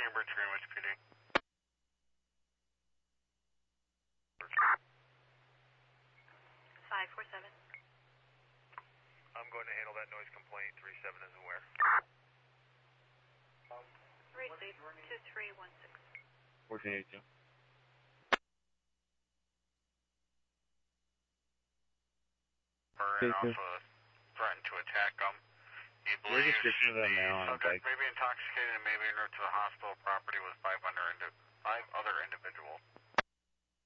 Cambridge, Greenwich PD. 547. I'm going to handle that noise complaint. 37 is aware. Receive 2316. 1482. And also threatened to attack him. He believes description of them now on subject bike. may be intoxicated and may be en route to the hospital. Property was 5